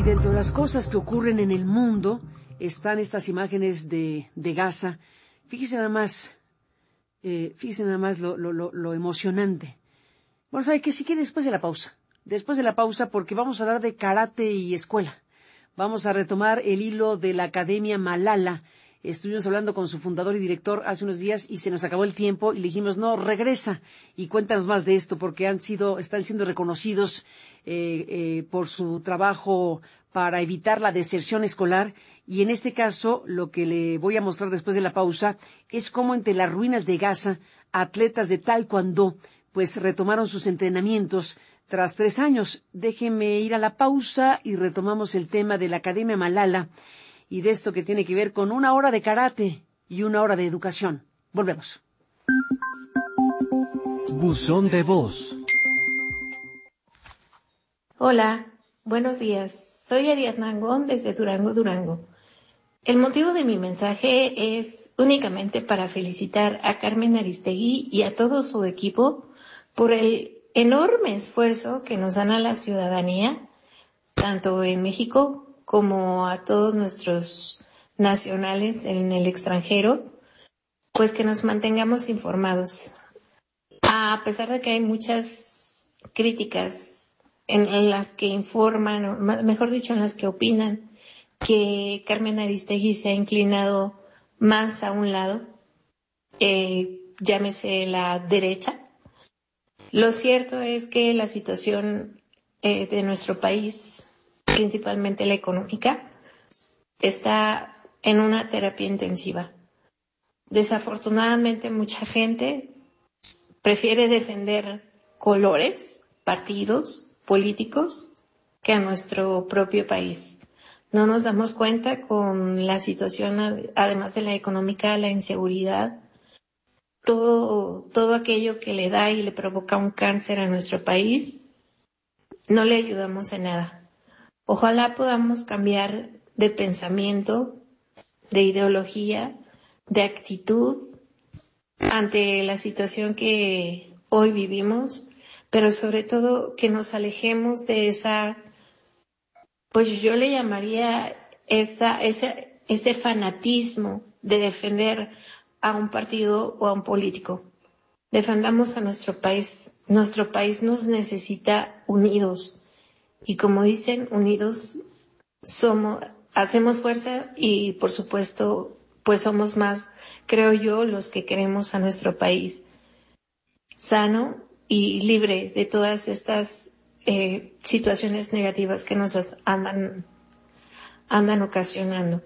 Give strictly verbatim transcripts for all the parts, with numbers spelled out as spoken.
dentro de las cosas que ocurren en el mundo están estas imágenes de, de Gaza. Fíjese nada más, eh, fíjese nada más lo, lo, lo, lo emocionante. Bueno, ¿sabe qué? Si quiere después de la pausa. Después de la pausa, porque vamos a hablar de karate y escuela. Vamos a retomar el hilo de la Academia Malala. Estuvimos hablando con su fundador y director hace unos días y se nos acabó el tiempo y le dijimos, no, regresa y cuéntanos más de esto porque han sido, están siendo reconocidos eh, eh, por su trabajo para evitar la deserción escolar y en este caso lo que le voy a mostrar después de la pausa es cómo entre las ruinas de Gaza atletas de taekwondo pues retomaron sus entrenamientos tras tres años. Déjeme ir a la pausa y retomamos el tema de la Academia Malala y de esto que tiene que ver con una hora de karate y una hora de educación. Volvemos. Buzón de voz. Hola, buenos días. Soy Ariadna Angón desde Durango, Durango. El motivo de mi mensaje es únicamente para felicitar a Carmen Aristegui y a todo su equipo por el enorme esfuerzo que nos dan a la ciudadanía, tanto en México como a todos nuestros nacionales en el extranjero, pues que nos mantengamos informados. A pesar de que hay muchas críticas en, en las que informan, o mejor dicho, en las que opinan, que Carmen Aristegui se ha inclinado más a un lado, eh, llámese la derecha. Lo cierto es que la situación eh, de nuestro país, principalmente la económica, está en una terapia intensiva. Desafortunadamente, mucha gente prefiere defender colores, partidos, políticos, que a nuestro propio país. No nos damos cuenta con la situación, además de la económica, la inseguridad, todo, todo aquello que le da y le provoca un cáncer a nuestro país, no le ayudamos en nada. Ojalá podamos cambiar de pensamiento, de ideología, de actitud ante la situación que hoy vivimos, pero sobre todo que nos alejemos de esa, pues yo le llamaría esa, ese, ese fanatismo de defender a un partido o a un político. Defendamos a nuestro país. Nuestro país nos necesita unidos. Y como dicen, unidos somos, hacemos fuerza y por supuesto, pues somos más, creo yo, los que queremos a nuestro país sano y libre de todas estas eh, situaciones negativas que nos andan, andan ocasionando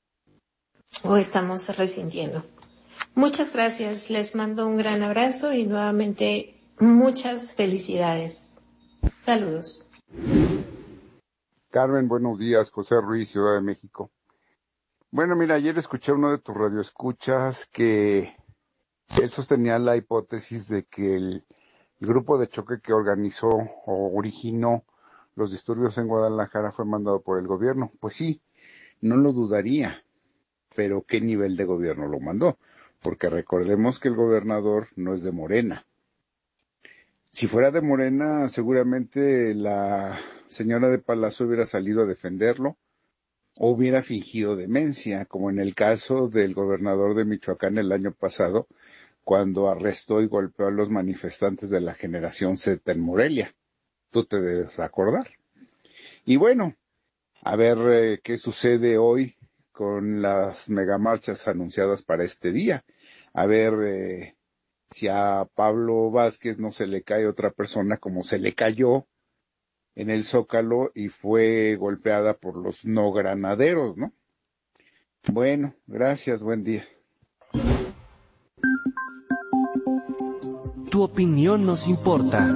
o estamos resintiendo. Muchas gracias, les mando un gran abrazo y nuevamente muchas felicidades. Saludos. Carmen, buenos días. José Ruiz, Ciudad de México. Bueno, mira, ayer escuché uno de tus radioescuchas que él sostenía la hipótesis de que el, el grupo de choque que organizó o originó los disturbios en Guadalajara fue mandado por el gobierno. Pues sí, no lo dudaría, pero ¿qué nivel de gobierno lo mandó? Porque recordemos que el gobernador no es de Morena. Si fuera de Morena, seguramente la señora de Palacio hubiera salido a defenderlo o hubiera fingido demencia, como en el caso del gobernador de Michoacán el año pasado, cuando arrestó y golpeó a los manifestantes de la generación Z en Morelia. Tú te debes acordar. Y bueno, a ver eh, qué sucede hoy con las megamarchas anunciadas para este día. A ver eh, si a Pablo Vázquez no se le cae otra persona como se le cayó en el Zócalo y fue golpeada por los no granaderos, ¿no? Bueno, gracias, buen día. Tu opinión nos importa.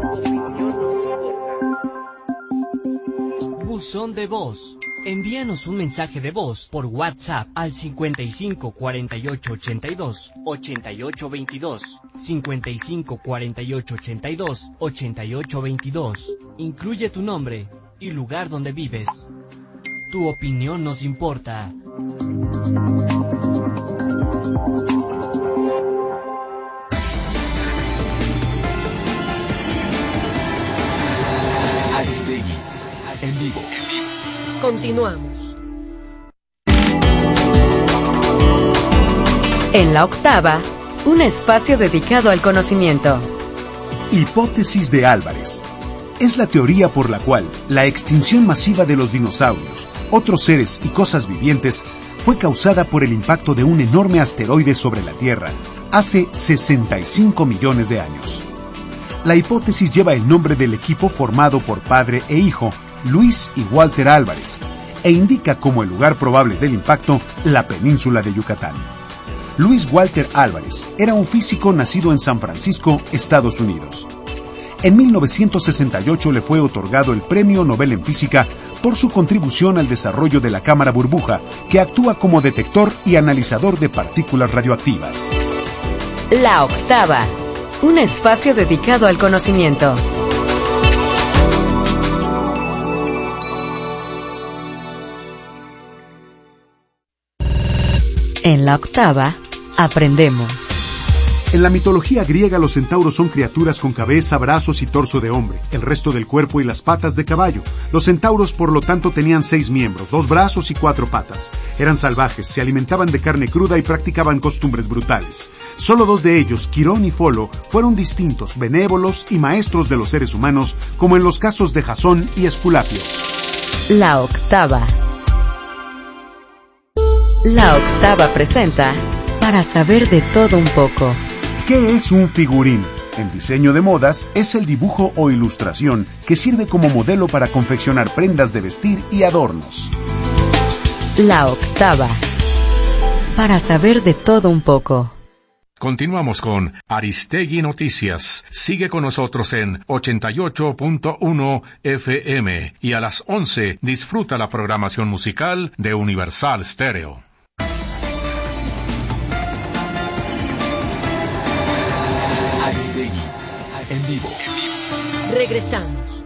Buzón de voz. Envíanos un mensaje de voz por WhatsApp al cincuenta y cinco cuarenta y ocho ochenta y dos ochenta y ocho veintidós, cincuenta y cinco cuarenta y ocho ochenta y dos ochenta y ocho veintidós. Incluye tu nombre y lugar donde vives. Tu opinión nos importa. Aristegui, en vivo. En vivo. Continuamos. En la octava, un espacio dedicado al conocimiento. Hipótesis de Álvarez. Es la teoría por la cual la extinción masiva de los dinosaurios, otros seres y cosas vivientes fue causada por el impacto de un enorme asteroide sobre la Tierra hace sesenta y cinco millones de años. La hipótesis lleva el nombre del equipo formado por padre e hijo, Luis y Walter Álvarez, e indica como el lugar probable del impacto la península de Yucatán. Luis Walter Álvarez era un físico nacido en San Francisco, Estados Unidos. En mil novecientos sesenta y ocho le fue otorgado el Premio Nobel en Física por su contribución al desarrollo de la cámara burbuja, que actúa como detector y analizador de partículas radioactivas. La octava, un espacio dedicado al conocimiento. En la octava, aprendemos. En la mitología griega, los centauros son criaturas con cabeza, brazos y torso de hombre, el resto del cuerpo y las patas de caballo. Los centauros, por lo tanto, tenían seis miembros, dos brazos y cuatro patas. Eran salvajes, se alimentaban de carne cruda y practicaban costumbres brutales. Solo dos de ellos, Quirón y Folo, fueron distintos, benévolos y maestros de los seres humanos, como en los casos de Jasón y Esculapio. La octava. La octava presenta Para saber de todo un poco. ¿Qué es un figurín? En diseño de modas es el dibujo o ilustración que sirve como modelo para confeccionar prendas de vestir y adornos. La octava. Para saber de todo un poco. Continuamos con Aristegui Noticias. Sigue con nosotros en ochenta y ocho punto uno F M y a las once disfruta la programación musical de Universal Stereo. Aristegui, en vivo. Regresamos.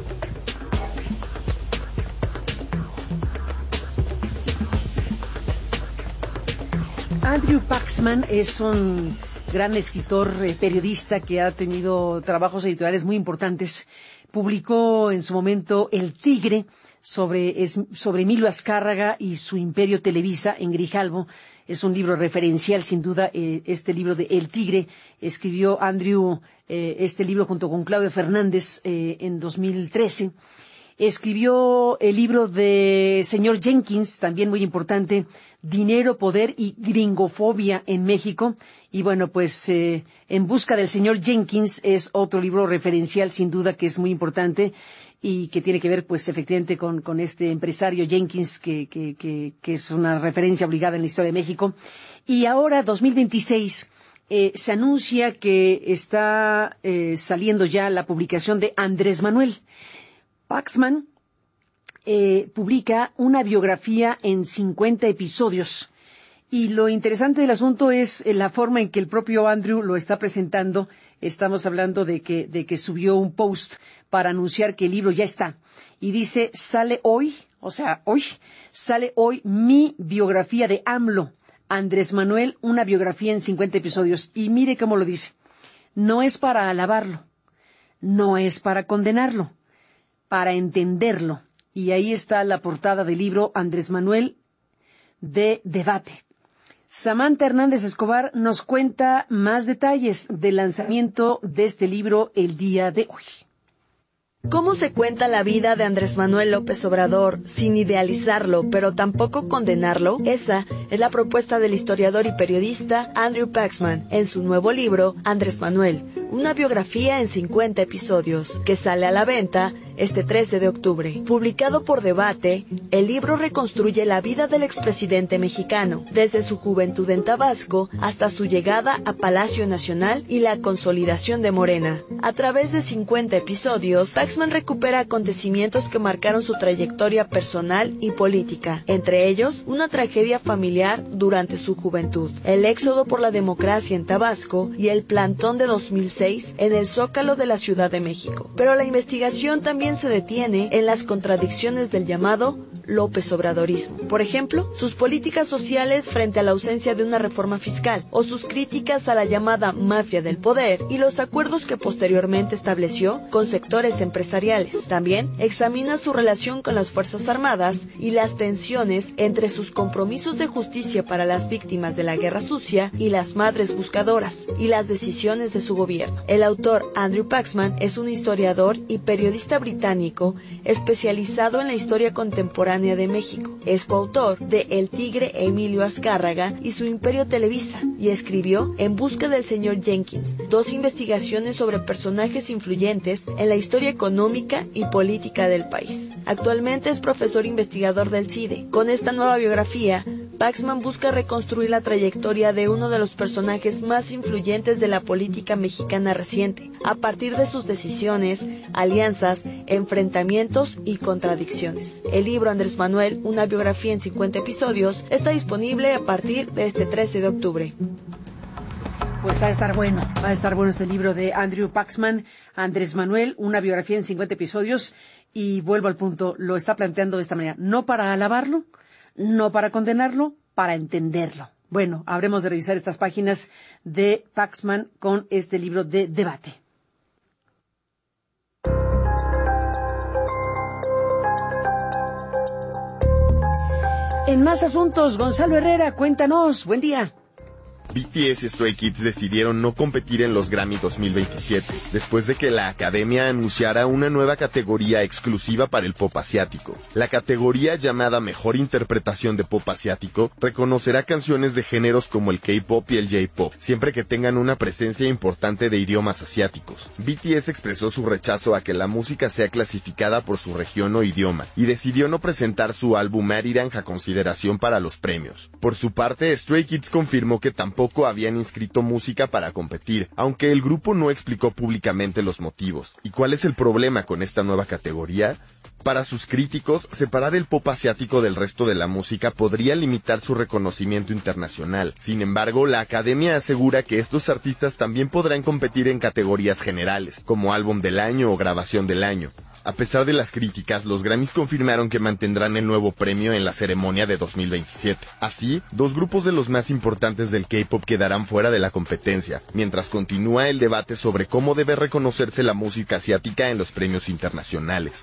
Andrew Paxman es un gran escritor, eh, periodista que ha tenido trabajos editoriales muy importantes. Publicó en su momento El Tigre, sobre, es, sobre Emilio Azcárraga y su imperio Televisa en Grijalbo. Es un libro referencial, sin duda, eh, este libro de El Tigre. Escribió Andrew eh, este libro junto con Claudio Fernández eh, en dos mil trece. Escribió el libro de señor Jenkins, también muy importante, Dinero, Poder y Gringofobia en México. Y bueno, pues eh, En busca del señor Jenkins es otro libro referencial, sin duda, que es muy importante y que tiene que ver, pues, efectivamente con, con este empresario Jenkins, que, que, que, que es una referencia obligada en la historia de México. Y ahora, dos mil veintiséis, eh, se anuncia que está eh, saliendo ya la publicación de Andrés Manuel. Paxman eh, publica una biografía en cincuenta episodios. Y lo interesante del asunto es la forma en que el propio Andrew lo está presentando. Estamos hablando de que, de que subió un post para anunciar que el libro ya está. Y dice, sale hoy, o sea, hoy, sale hoy mi biografía de AMLO. Andrés Manuel, una biografía en cincuenta episodios. Y mire cómo lo dice. No es para alabarlo, no es para condenarlo, para entenderlo. Y ahí está la portada del libro Andrés Manuel de Debate. Samantha Hernández Escobar nos cuenta más detalles del lanzamiento de este libro el día de hoy. ¿Cómo se cuenta la vida de Andrés Manuel López Obrador sin idealizarlo, pero tampoco condenarlo? Esa es la propuesta del historiador y periodista Andrew Paxman en su nuevo libro, Andrés Manuel, una biografía en cincuenta episodios, que sale a la venta este trece de octubre. Publicado por Debate, el libro reconstruye la vida del expresidente mexicano, desde su juventud en Tabasco hasta su llegada a Palacio Nacional y la consolidación de Morena. A través de cincuenta episodios, Paxman recupera acontecimientos que marcaron su trayectoria personal y política, entre ellos una tragedia familiar durante su juventud, el éxodo por la democracia en Tabasco y el plantón de dos mil seis en el Zócalo de la Ciudad de México. Pero la investigación también se detiene en las contradicciones del llamado López Obradorismo. Por ejemplo, sus políticas sociales frente a la ausencia de una reforma fiscal, o sus críticas a la llamada mafia del poder y los acuerdos que posteriormente estableció con sectores empresariales. También examina su relación con las Fuerzas Armadas y las tensiones entre sus compromisos de justicia para las víctimas de la guerra sucia y las madres buscadoras, y las decisiones de su gobierno. El autor Andrew Paxman es un historiador y periodista británico especializado en la historia contemporánea de México. Es coautor de El Tigre Emilio Azcárraga y su Imperio Televisa, y escribió En busca del señor Jenkins, dos investigaciones sobre personajes influyentes en la historia económica y política del país. Actualmente es profesor investigador del C I D E. Con esta nueva biografía, Paxman busca reconstruir la trayectoria de uno de los personajes más influyentes de la política mexicana reciente, a partir de sus decisiones, alianzas, enfrentamientos y contradicciones. El libro Andrés Manuel, una biografía en cincuenta episodios, está disponible a partir de este trece de octubre. Pues va a estar bueno, va a estar bueno este libro de Andrew Paxman, Andrés Manuel, una biografía en cincuenta episodios, y vuelvo al punto, lo está planteando de esta manera, no para alabarlo, no para condenarlo, para entenderlo. Bueno, habremos de revisar estas páginas de Paxman con este libro de debate. En más asuntos, Gonzalo Herrera, cuéntanos, buen día. B T S y Stray Kids decidieron no competir en los Grammy dos mil veintisiete, después de que la Academia anunciara una nueva categoría exclusiva para el pop asiático. La categoría, llamada Mejor Interpretación de Pop Asiático, reconocerá canciones de géneros como el K-pop y el J-pop, siempre que tengan una presencia importante de idiomas asiáticos. B T S expresó su rechazo a que la música sea clasificada por su región o idioma, y decidió no presentar su álbum Marirang a consideración para los premios. Por su parte, Stray Kids confirmó que tampoco Tampoco habían inscrito música para competir, aunque el grupo no explicó públicamente los motivos. ¿Y cuál es el problema con esta nueva categoría? Para sus críticos, separar el pop asiático del resto de la música podría limitar su reconocimiento internacional. Sin embargo, la Academia asegura que estos artistas también podrán competir en categorías generales, como álbum del año o grabación del año. A pesar de las críticas, los Grammys confirmaron que mantendrán el nuevo premio en la ceremonia de dos mil veintisiete. Así, dos grupos de los más importantes del K-pop quedarán fuera de la competencia, mientras continúa el debate sobre cómo debe reconocerse la música asiática en los premios internacionales.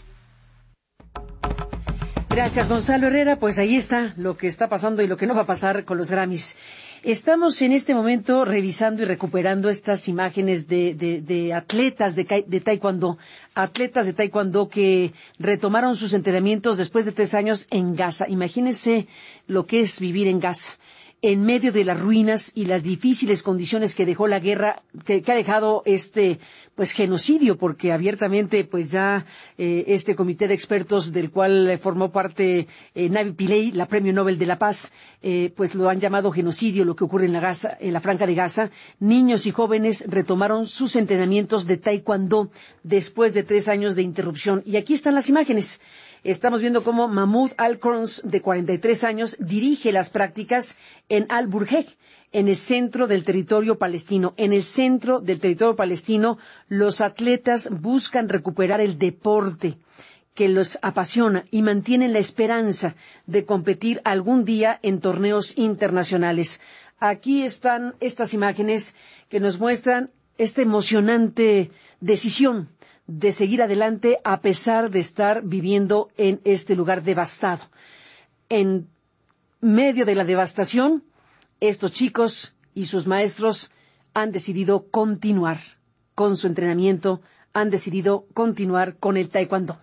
Gracias, Gonzalo Herrera. Pues ahí está lo que está pasando y lo que no va a pasar con los Grammys. Estamos en este momento revisando y recuperando estas imágenes de, de, de atletas de, de taekwondo, atletas de taekwondo que retomaron sus entrenamientos después de tres años en Gaza. Imagínense lo que es vivir en Gaza, en medio de las ruinas y las difíciles condiciones que dejó la guerra, que, que ha dejado este pues genocidio, porque abiertamente pues ya eh, este comité de expertos del cual eh, formó parte eh, Navi Pillay, la Premio Nobel de la Paz, eh, pues lo han llamado genocidio lo que ocurre en la Gaza, en la Franja de Gaza. Niños y jóvenes retomaron sus entrenamientos de taekwondo después de tres años de interrupción. Y aquí están las imágenes. Estamos viendo cómo Mahmoud Al-Krons, de cuarenta y tres años, dirige las prácticas en Al-Burjej, en el centro del territorio palestino. En el centro del territorio palestino, los atletas buscan recuperar el deporte que los apasiona y mantienen la esperanza de competir algún día en torneos internacionales. Aquí están estas imágenes que nos muestran esta emocionante decisión de seguir adelante a pesar de estar viviendo en este lugar devastado. En medio de la devastación, estos chicos y sus maestros han decidido continuar con su entrenamiento, han decidido continuar con el taekwondo.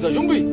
的兄弟。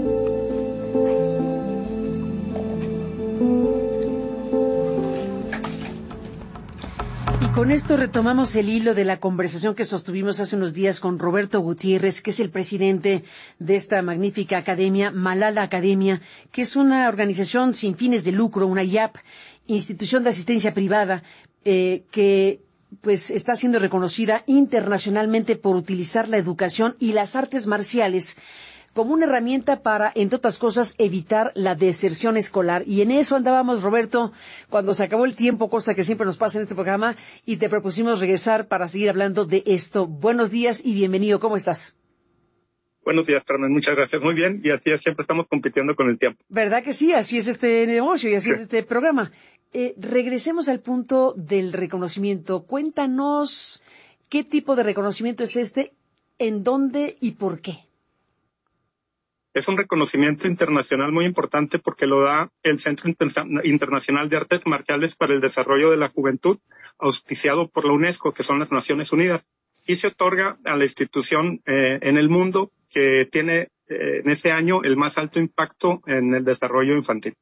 Y con esto retomamos el hilo de la conversación que sostuvimos hace unos días con Roberto Gutiérrez, que es el presidente de esta magnífica academia, Malala Academia, que es una organización sin fines de lucro, una I A P, institución de asistencia privada, eh, que pues está siendo reconocida internacionalmente por utilizar la educación y las artes marciales como una herramienta para, entre otras cosas, evitar la deserción escolar. Y en eso andábamos, Roberto, cuando se acabó el tiempo, cosa que siempre nos pasa en este programa, y te propusimos regresar para seguir hablando de esto. Buenos días y bienvenido. ¿Cómo estás? Buenos días, Carmen. Muchas gracias. Muy bien. Y así es, siempre estamos compitiendo con el tiempo. ¿Verdad que sí? Así es este negocio y así sí. es este programa. Eh, regresemos al punto del reconocimiento. Cuéntanos qué tipo de reconocimiento es este, en dónde y por qué. Es un reconocimiento internacional muy importante porque lo da el Centro Internacional de Artes Marciales para el Desarrollo de la Juventud, auspiciado por la UNESCO, que son las Naciones Unidas, y se otorga a la institución eh, en el mundo que tiene eh, en este año el más alto impacto en el desarrollo infantil.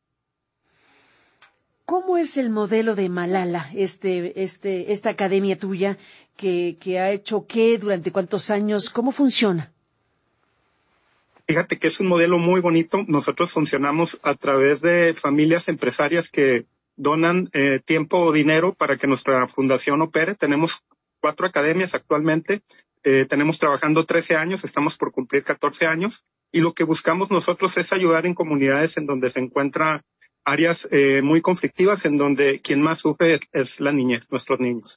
¿Cómo es el modelo de Malala, este, este, esta academia tuya, que, que ha hecho qué, durante cuántos años? ¿Cómo funciona? Fíjate que es un modelo muy bonito. Nosotros funcionamos a través de familias empresarias que donan eh, tiempo o dinero para que nuestra fundación opere. Tenemos cuatro academias actualmente. Eh, tenemos trabajando trece años, estamos por cumplir catorce años. Y lo que buscamos nosotros es ayudar en comunidades en donde se encuentran áreas eh, muy conflictivas, en donde quien más sufre es, es la niñez, nuestros niños.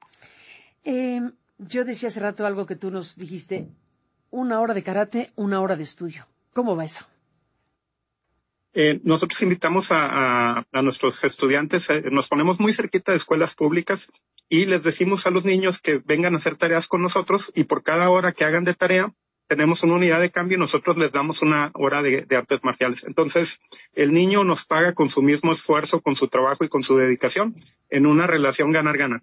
Eh, yo decía hace rato algo que tú nos dijiste. Una hora de karate, una hora de estudio. ¿Cómo va eso? Eh, nosotros invitamos a, a, a nuestros estudiantes, eh, nos ponemos muy cerquita de escuelas públicas y les decimos a los niños que vengan a hacer tareas con nosotros, y por cada hora que hagan de tarea tenemos una unidad de cambio y nosotros les damos una hora de, de artes marciales. Entonces, el niño nos paga con su mismo esfuerzo, con su trabajo y con su dedicación, en una relación ganar-ganar.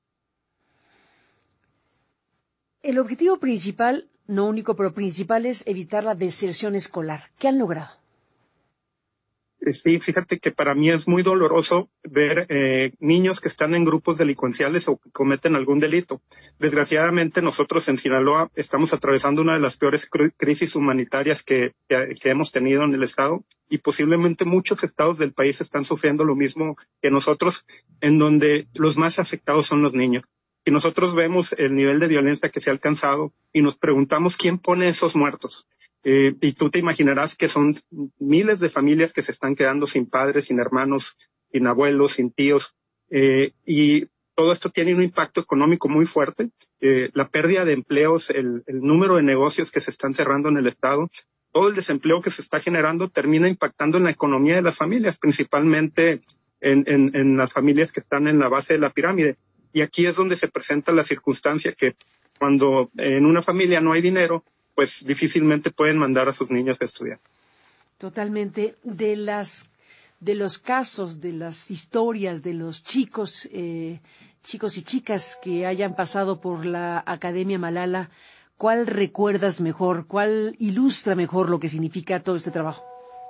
El objetivo principal, no único, pero principal, es evitar la deserción escolar. ¿Qué han logrado? Sí, fíjate que para mí es muy doloroso ver eh, niños que están en grupos delincuenciales o que cometen algún delito. Desgraciadamente, nosotros en Sinaloa estamos atravesando una de las peores cr- crisis humanitarias que, que, que hemos tenido en el estado, y posiblemente muchos estados del país están sufriendo lo mismo que nosotros, en donde los más afectados son los niños. Y nosotros vemos el nivel de violencia que se ha alcanzado y nos preguntamos quién pone esos muertos. Eh, y tú te imaginarás que son miles de familias que se están quedando sin padres, sin hermanos, sin abuelos, sin tíos. Eh, y todo esto tiene un impacto económico muy fuerte. Eh, la pérdida de empleos, el, el número de negocios que se están cerrando en el estado, todo el desempleo que se está generando termina impactando en la economía de las familias, principalmente en, en, en las familias que están en la base de la pirámide. Y aquí es donde se presenta la circunstancia que cuando en una familia no hay dinero, pues difícilmente pueden mandar a sus niños a estudiar. Totalmente. De las, de los casos, de las historias de los chicos, eh, chicos y chicas que hayan pasado por la Academia Malala, ¿cuál recuerdas mejor? ¿Cuál ilustra mejor lo que significa todo este trabajo?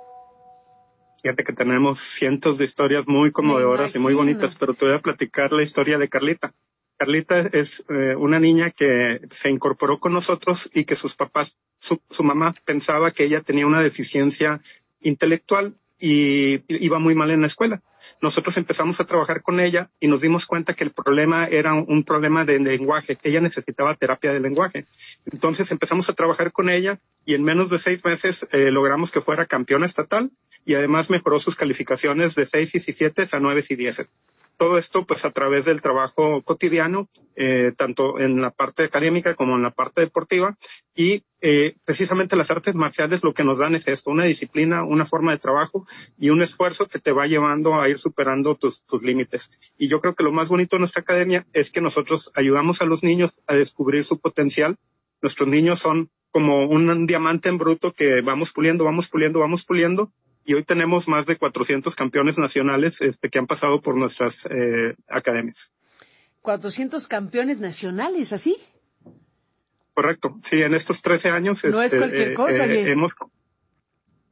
Fíjate que tenemos cientos de historias muy conmovedoras y muy bonitas, pero te voy a platicar la historia de Carlita. Carlita es eh, una niña que se incorporó con nosotros y que sus papás, su, su mamá pensaba que ella tenía una deficiencia intelectual y iba muy mal en la escuela. Nosotros empezamos a trabajar con ella y nos dimos cuenta que el problema era un problema de lenguaje, que ella necesitaba terapia de lenguaje. Entonces empezamos a trabajar con ella y en menos de seis meses eh, logramos que fuera campeona estatal y además mejoró sus calificaciones de seis y siete a nueve y diez. Todo esto pues a través del trabajo cotidiano, eh, tanto en la parte académica como en la parte deportiva, y eh, precisamente las artes marciales lo que nos dan es esto, una disciplina, una forma de trabajo y un esfuerzo que te va llevando a ir superando tus, tus límites. Y yo creo que lo más bonito de nuestra academia es que nosotros ayudamos a los niños a descubrir su potencial. Nuestros niños son como un diamante en bruto que vamos puliendo, vamos puliendo, vamos puliendo. Y hoy tenemos más de cuatrocientos campeones nacionales este, que han pasado por nuestras eh, academias. ¿cuatrocientos campeones nacionales, así? Correcto. Sí, en estos trece años... No este, es cualquier cosa, eh, bien. Hemos,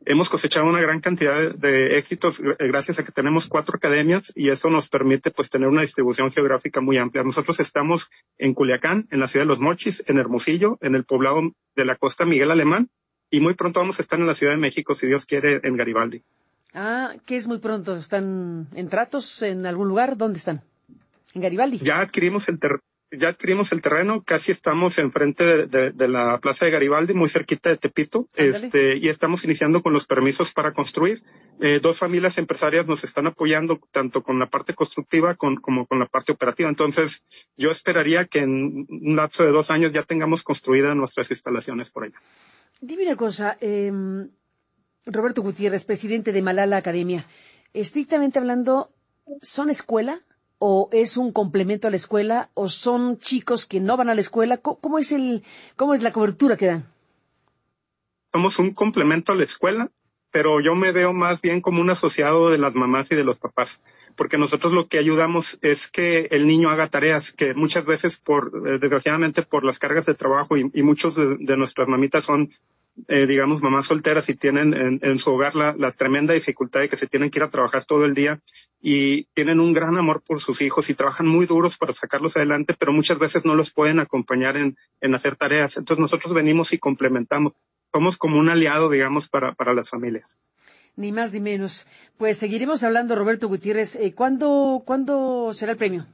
hemos cosechado una gran cantidad de, de éxitos gracias a que tenemos cuatro academias y eso nos permite pues tener una distribución geográfica muy amplia. Nosotros estamos en Culiacán, en la ciudad de Los Mochis, en Hermosillo, en el poblado de la costa Miguel Alemán y muy pronto vamos a estar en la Ciudad de México, si Dios quiere, en Garibaldi. Ah, ¿qué es muy pronto? ¿Están en tratos en algún lugar? ¿Dónde están? ¿En Garibaldi? Ya adquirimos el terreno. Ya adquirimos el terreno, casi estamos enfrente de, de, de la plaza de Garibaldi, muy cerquita de Tepito, este, y estamos iniciando con los permisos para construir. Eh, dos familias empresarias nos están apoyando tanto con la parte constructiva con, como con la parte operativa. Entonces, yo esperaría que en un lapso de dos años ya tengamos construidas nuestras instalaciones por allá. Dime una cosa, eh, Roberto Gutiérrez, presidente de Malala Academia, estrictamente hablando, ¿son escuela? ¿O es un complemento a la escuela? ¿O son chicos que no van a la escuela? ¿Cómo es el, cómo es la cobertura que dan? Somos un complemento a la escuela, pero yo me veo más bien como un asociado de las mamás y de los papás, porque nosotros lo que ayudamos es que el niño haga tareas, que muchas veces, por eh, desgraciadamente, por las cargas de trabajo y, y muchos de, de nuestras mamitas son Eh, digamos, mamás solteras y tienen en, en su hogar la, la tremenda dificultad de que se tienen que ir a trabajar todo el día y tienen un gran amor por sus hijos y trabajan muy duros para sacarlos adelante, pero muchas veces no los pueden acompañar en, en hacer tareas. Entonces nosotros venimos y complementamos. Somos como un aliado, digamos, para, para las familias. Ni más ni menos. Pues seguiremos hablando, Roberto Gutiérrez. Eh, ¿cuándo, ¿Cuándo será el premio?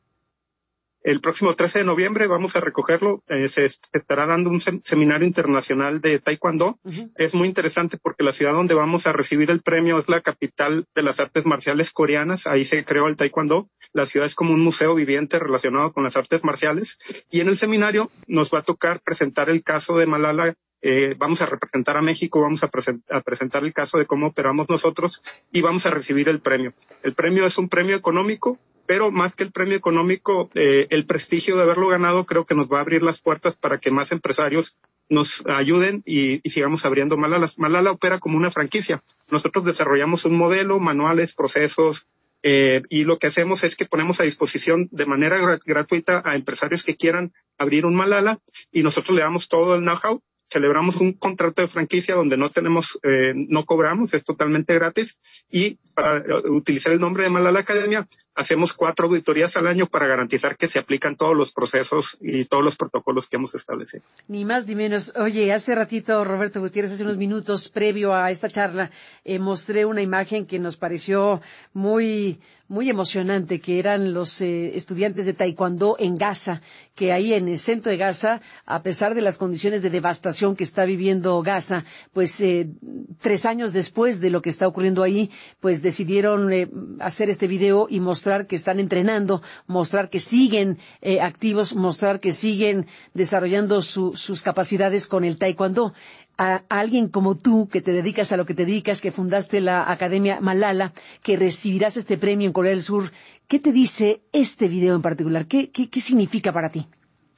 El próximo trece de noviembre vamos a recogerlo. Eh, se estará dando un sem- seminario internacional de Taekwondo. Uh-huh. Es muy interesante porque la ciudad donde vamos a recibir el premio es la capital de las artes marciales coreanas. Ahí se creó el Taekwondo. La ciudad es como un museo viviente relacionado con las artes marciales. Y en el seminario nos va a tocar presentar el caso de Malala. Eh, vamos a representar a México, vamos a, present- a presentar el caso de cómo operamos nosotros y vamos a recibir el premio. El premio es un premio económico, pero más que el premio económico, eh, el prestigio de haberlo ganado creo que nos va a abrir las puertas para que más empresarios nos ayuden y, y sigamos abriendo Malala. Malala opera como una franquicia. Nosotros desarrollamos un modelo, manuales, procesos, eh, y lo que hacemos es que ponemos a disposición de manera gra- gratuita a empresarios que quieran abrir un Malala y nosotros le damos todo el know-how. Celebramos un contrato de franquicia donde no tenemos, eh, no cobramos, es totalmente gratis y para utilizar el nombre de Malala Academia hacemos cuatro auditorías al año para garantizar que se aplican todos los procesos y todos los protocolos que hemos establecido. Ni más ni menos. Oye, hace ratito, Roberto Gutiérrez, hace unos minutos previo a esta charla, eh, mostré una imagen que nos pareció muy, muy emocionante, que eran los eh, estudiantes de Taekwondo en Gaza, que ahí en el centro de Gaza, a pesar de las condiciones de devastación que está viviendo Gaza, pues eh, tres años después de lo que está ocurriendo ahí, pues decidieron eh, hacer este video y mostrar que están entrenando, mostrar que siguen eh, activos, mostrar que siguen desarrollando su, sus capacidades con el Taekwondo. A, a alguien como tú, que te dedicas a lo que te dedicas, que fundaste la Academia Malala, que recibirás este premio en Corea del Sur, ¿qué te dice este video en particular? ¿Qué, qué, qué significa para ti?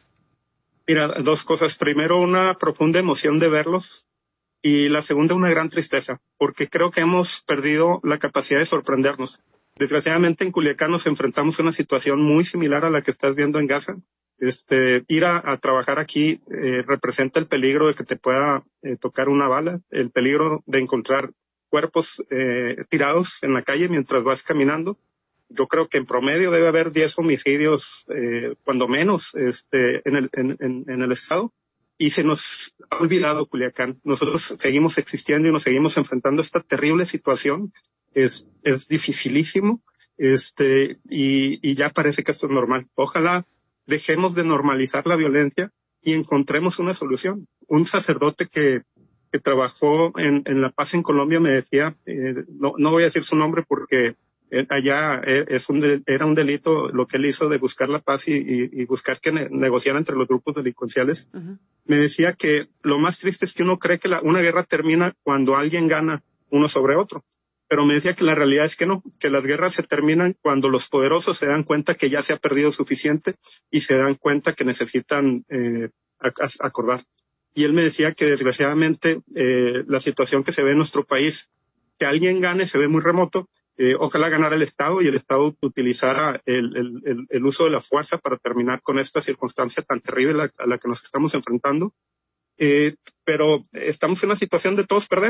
Mira, dos cosas. Primero, una profunda emoción de verlos y la segunda, una gran tristeza, porque creo que hemos perdido la capacidad de sorprendernos. Desgraciadamente en Culiacán nos enfrentamos a una situación muy similar a la que estás viendo en Gaza. Este, ir a, a trabajar aquí eh, representa el peligro de que te pueda eh, tocar una bala, el peligro de encontrar cuerpos eh, tirados en la calle mientras vas caminando. Yo creo que en promedio debe haber diez homicidios, eh, cuando menos, este, en el, en, en, en el estado. Y se nos ha olvidado Culiacán. Nosotros seguimos existiendo y nos seguimos enfrentando a esta terrible situación. Es, es dificilísimo, este, y, y ya parece que esto es normal. Ojalá dejemos de normalizar la violencia y encontremos una solución. Un sacerdote que, que trabajó en, en La Paz en Colombia me decía, eh, no, no voy a decir su nombre porque allá es un, era un delito lo que él hizo de buscar la paz y, y, y buscar que ne- negociaran entre los grupos delincuenciales. Uh-huh. Me decía que lo más triste es que uno cree que la, una guerra termina cuando alguien gana uno sobre otro. Pero me decía que la realidad es que no, que las guerras se terminan cuando los poderosos se dan cuenta que ya se ha perdido suficiente y se dan cuenta que necesitan eh, acordar. Y él me decía que desgraciadamente eh, la situación que se ve en nuestro país, que alguien gane se ve muy remoto. Eh, ojalá ganara el Estado y el Estado utilizara el, el, el, el uso de la fuerza para terminar con esta circunstancia tan terrible a la, a la que nos estamos enfrentando. Eh, pero estamos en una situación de todos perdemos.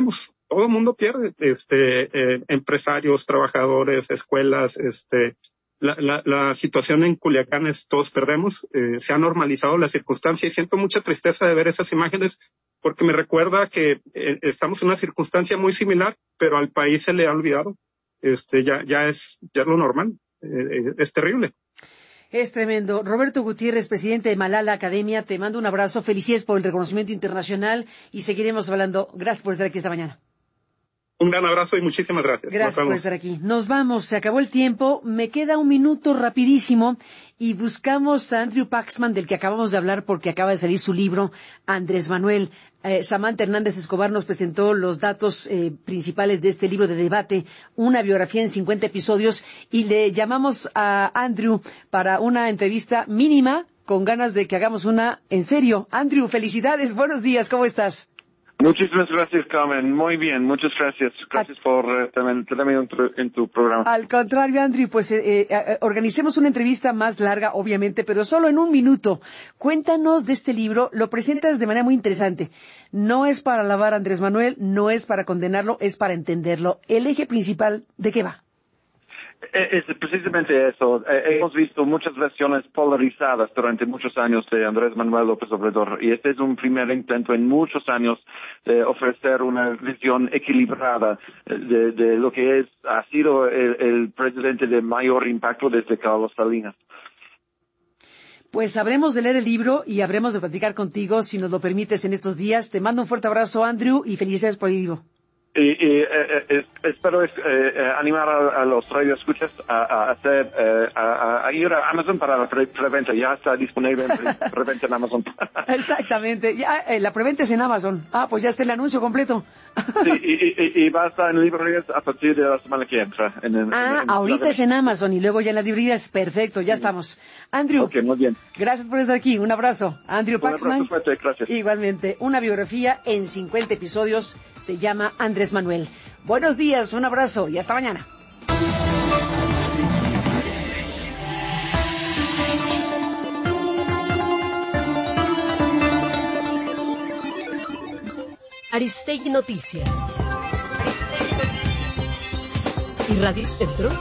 todo el mundo pierde, este, eh, empresarios, trabajadores, escuelas, este, la, la, la situación en Culiacán es todos perdemos, eh, se ha normalizado la circunstancia y siento mucha tristeza de ver esas imágenes porque me recuerda que eh, estamos en una circunstancia muy similar, pero al país se le ha olvidado, este, ya, ya es, ya es lo normal, eh, es terrible. Es tremendo. Roberto Gutiérrez, presidente de Malala Academia, te mando un abrazo. Felicidades por el reconocimiento internacional y seguiremos hablando. Gracias por estar aquí esta mañana. Un gran abrazo y muchísimas gracias. Gracias por estar aquí. Nos vamos, se acabó el tiempo. Me queda un minuto rapidísimo y buscamos a Andrew Paxman, del que acabamos de hablar porque acaba de salir su libro, Andrés Manuel. Eh, Samantha Hernández Escobar nos presentó los datos eh, principales de este libro de debate, una biografía en cincuenta episodios, y le llamamos a Andrew para una entrevista mínima, con ganas de que hagamos una en serio. Andrew, felicidades, buenos días, ¿cómo estás? Muchísimas gracias, Carmen. Muy bien, muchas gracias. Gracias a... por uh, tenerme en, en tu programa. Al contrario, Andrew, pues eh, eh, organicemos una entrevista más larga, obviamente, pero solo en un minuto. Cuéntanos de este libro, lo presentas de manera muy interesante. No es para alabar a Andrés Manuel, no es para condenarlo, es para entenderlo. El eje principal, ¿de qué va? Es precisamente eso. Hemos visto muchas versiones polarizadas durante muchos años de Andrés Manuel López Obrador y este es un primer intento en muchos años de ofrecer una visión equilibrada de, de lo que es ha sido el, el presidente de mayor impacto desde Carlos Salinas. Pues habremos de leer el libro y habremos de platicar contigo si nos lo permites en estos días. Te mando un fuerte abrazo, Andrew, y felicidades por el libro. Y, y eh, eh, espero eh, eh, animar a, a los radioescuchas a, a hacer eh, a, a ir a Amazon para la pre preventa. Ya está disponible en pre preventa en Amazon. Exactamente. Ya, eh, la preventa es en Amazon. Ah, pues ya está el anuncio completo. Sí, y, y, y va a estar en librerías a partir de la semana que entra. En, en, ah, en, en ahorita es en Amazon y luego ya en las librerías. Perfecto, ya sí. Estamos. Andrew. Ok, muy bien. Gracias por estar aquí. Un abrazo. Andrew Paxman. Un abrazo fuerte, gracias. Igualmente. Una biografía en cincuenta episodios. Se llama Andrés Manuel. Buenos días, un abrazo y hasta mañana. Aristegui Noticias. ¿Y Radio Centro?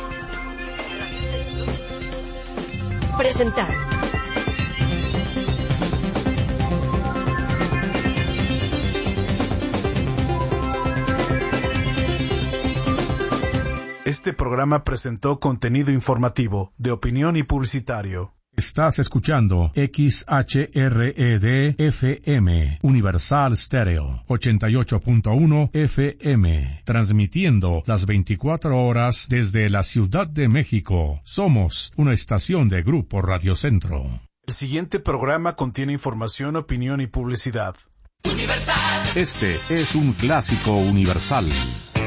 Presentaron. Este programa presentó contenido informativo, de opinión y publicitario. Estás escuchando X H R E D F M, Universal Stereo, ochenta y ocho punto uno F M, transmitiendo las veinticuatro horas desde la Ciudad de México. Somos una estación de Grupo Radio Centro. El siguiente programa contiene información, opinión y publicidad. Universal. Este es un clásico universal.